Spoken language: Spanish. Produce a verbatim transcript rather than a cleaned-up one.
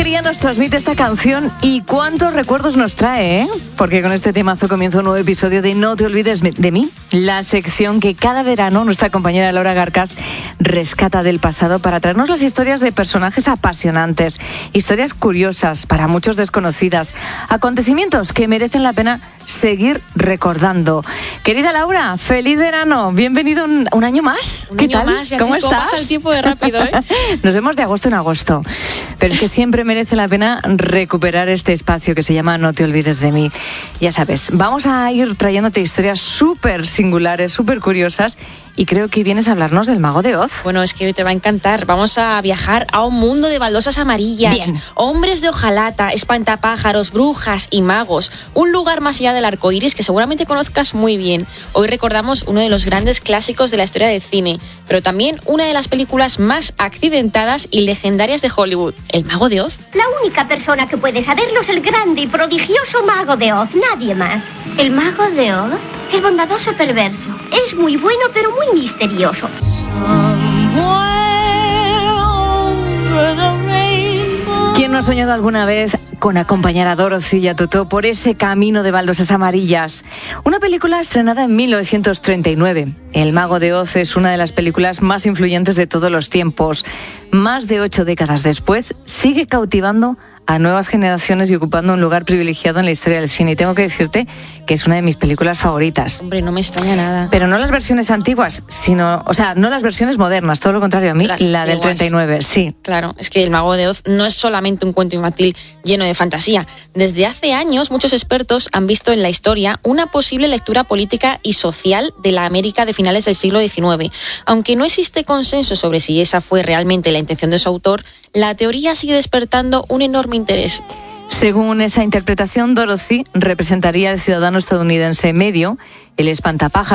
alegría nos transmite esta canción y cuántos recuerdos nos trae, ¿eh? Porque con este temazo comienza un nuevo episodio de No te olvides de mí, la sección que cada verano nuestra compañera Laura Garcas rescata del pasado para traernos las historias de personajes apasionantes, historias curiosas, para muchos desconocidas, acontecimientos que merecen la pena seguir recordando. Querida Laura, feliz verano, bienvenido un, un año más. Un ¿Qué año tal? Más, Beatriz, ¿Cómo estás? ¿Cómo pasa el tiempo de rápido, eh? Nos vemos de agosto en agosto, pero es que siempre merece la pena recuperar este espacio que se llama No te olvides de mí. Ya sabes, vamos a ir trayéndote historias súper singulares, súper curiosas, y creo que vienes a hablarnos del Mago de Oz. Bueno, es que hoy te va a encantar. Vamos a viajar a un mundo de baldosas amarillas, Bien. hombres de hojalata, espantapájaros, brujas y magos. Un lugar más allá del arco iris que seguramente conozcas muy bien. Hoy recordamos uno de los grandes clásicos de la historia del cine, pero también una de las películas más accidentadas y legendarias de Hollywood, El Mago de Oz. La única persona que puede saberlo es el grande y prodigioso Mago de Oz, nadie más. ¿El Mago de Oz? Es bondadoso perverso. Es muy bueno, pero muy misterioso. ¿Quién no ha soñado alguna vez con acompañar a Dorothy y a Totó por ese camino de baldosas amarillas? Una película estrenada en mil novecientos treinta y nueve. El Mago de Oz es una de las películas más influyentes de todos los tiempos. Más de ocho décadas después, sigue cautivando a nuevas generaciones y ocupando un lugar privilegiado en la historia del cine. Y tengo que decirte que es una de mis películas favoritas. Hombre, no me extraña nada. Pero no las versiones antiguas, sino, o sea, no las versiones modernas, todo lo contrario a mí, Las la del antiguas. treinta y nueve, sí. Claro, es que El Mago de Oz no es solamente un cuento infantil lleno de fantasía. Desde hace años, muchos expertos han visto en la historia una posible lectura política y social de la América de finales del siglo diecinueve. Aunque no existe consenso sobre si esa fue realmente la intención de su autor, la teoría sigue despertando un enorme interés. Según esa interpretación, Dorothy representaría al ciudadano estadounidense medio, el espantapájaros